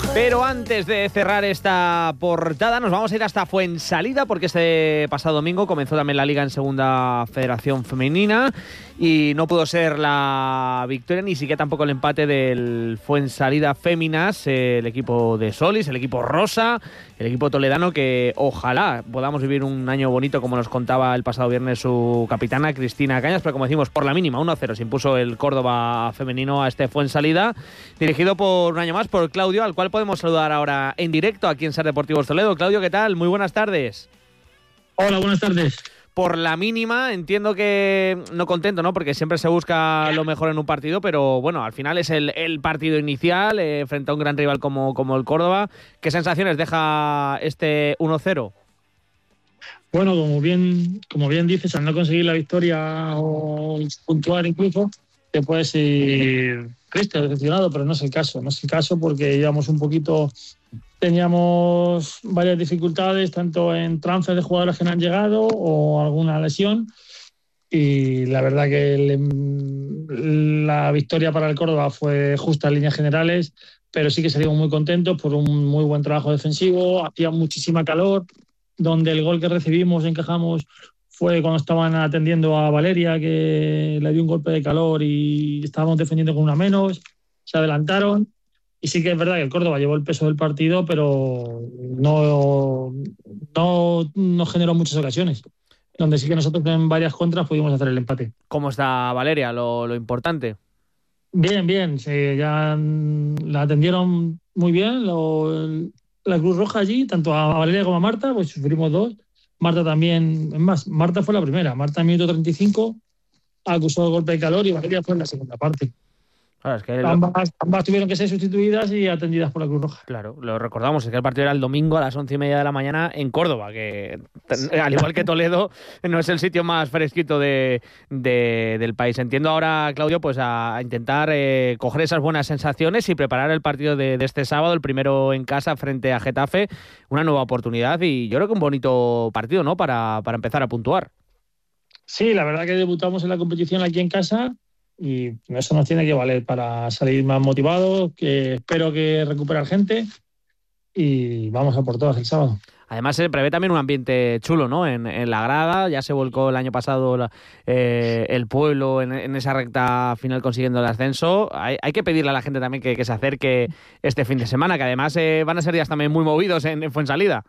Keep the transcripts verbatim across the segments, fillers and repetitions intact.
Pero antes de cerrar esta portada nos vamos a ir hasta Fuensalida, porque este pasado domingo comenzó también la Liga en Segunda Federación Femenina y no pudo ser la victoria ni siquiera tampoco el empate del Fuensalida Féminas, el equipo de Solís, el equipo rosa, el equipo toledano, que ojalá podamos vivir un año bonito como nos contaba el pasado viernes su capitana Cristina Cañas, pero como decimos, por la mínima, uno a cero se impuso el Córdoba femenino a este Fuensalida, dirigido por un año más por Claudio, al cual podemos saludar ahora en directo aquí en Ser Deportivos Toledo. Claudio, ¿qué tal? Muy buenas tardes. Hola, buenas tardes. Por la mínima, entiendo que no contento, ¿no? Porque siempre se busca lo mejor en un partido, pero bueno, al final es el, el partido inicial eh, frente a un gran rival como, como el Córdoba. ¿Qué sensaciones deja este uno cero? Bueno, como bien, como bien dices, al no conseguir la victoria o puntuar incluso, te puedes ir triste, decepcionado, pero no es el caso. No es el caso porque llevamos un poquito... Teníamos varias dificultades, tanto en transfer de jugadores que no han llegado o alguna lesión. Y la verdad que el, la victoria para el Córdoba fue justa en líneas generales, pero sí que salimos muy contentos por un muy buen trabajo defensivo. Hacía muchísima calor, donde el gol que recibimos, encajamos, fue cuando estaban atendiendo a Valeria, que le dio un golpe de calor y estábamos defendiendo con una menos. Se adelantaron. Y sí que es verdad que el Córdoba llevó el peso del partido, pero no, no, no generó muchas ocasiones, donde sí que nosotros en varias contras pudimos hacer el empate. ¿Cómo está Valeria, lo, lo importante? Bien, bien, sí, ya la atendieron muy bien, lo, la Cruz Roja allí, tanto a Valeria como a Marta, pues sufrimos dos. Marta también, es más, Marta fue la primera, Marta en minuto treinta y cinco acusó el golpe de calor y Valeria fue en la segunda parte. Claro, es que ambas, lo... ambas tuvieron que ser sustituidas y atendidas por la Cruz Roja. Claro, lo recordamos, es que el partido era el domingo a las once y media de la mañana en Córdoba, que al igual que Toledo no es el sitio más fresquito de, de, del país. Entiendo ahora, Claudio, pues a, a intentar eh, coger esas buenas sensaciones y preparar el partido de, de este sábado, el primero en casa frente a Getafe, una nueva oportunidad y yo creo que un bonito partido, ¿no? Para, para empezar a puntuar. Sí, la verdad que debutamos en la competición aquí en casa. Y eso nos tiene que valer para salir más motivados, que espero que recuperar gente y vamos a por todas el sábado. Además se prevé también un ambiente chulo, ¿no? En, en la grada, ya se volcó el año pasado la, eh, el pueblo en, en esa recta final consiguiendo el ascenso. Hay, hay que pedirle a la gente también que, que se acerque este fin de semana, que además eh, van a ser días también muy movidos en, en Fuensalida.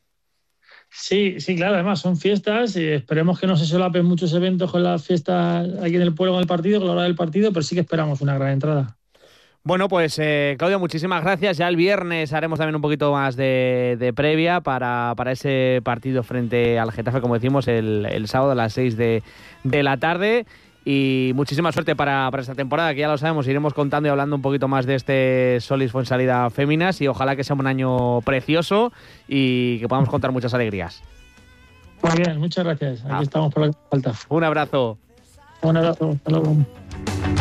Sí, sí, claro, además son fiestas y esperemos que no se solapen muchos eventos con las fiestas aquí en el pueblo con el partido, con la hora del partido, pero sí que esperamos una gran entrada. Bueno, pues eh, Claudio, muchísimas gracias. Ya el viernes haremos también un poquito más de, de previa para, para ese partido frente al Getafe, como decimos, el, el sábado a las seis de, de la tarde. Y muchísima suerte para, para esta temporada, que ya lo sabemos, iremos contando y hablando un poquito más de este Solís Fuensalida Féminas y ojalá que sea un año precioso y que podamos contar muchas alegrías. Muy bien, muchas gracias. Aquí ah. estamos por la falta. Un abrazo. Un abrazo. Hasta luego.